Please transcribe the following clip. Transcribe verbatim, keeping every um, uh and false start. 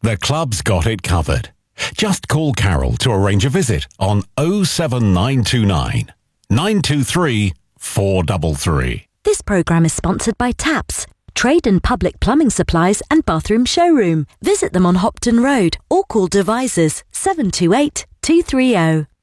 The club's got it covered. Just call Carol to arrange a visit on oh seven nine two nine, nine two three, four three three. This programme is sponsored by Taps, trade and public plumbing supplies and bathroom showroom. Visit them on Hopton Road or call Devisers seven two eight, two three zero.